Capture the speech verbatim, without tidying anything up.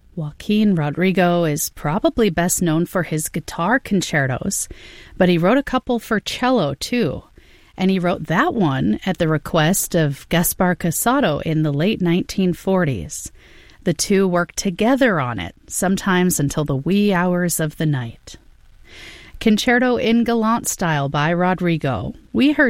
Joaquin Rodrigo is probably best known for his guitar concertos, but he wrote a couple for cello, too. And he wrote that one at the request of Gaspar Casado in the late nineteen forties. The two worked together on it, sometimes until the wee hours of the night. Concerto in Galant Style by Rodrigo. We heard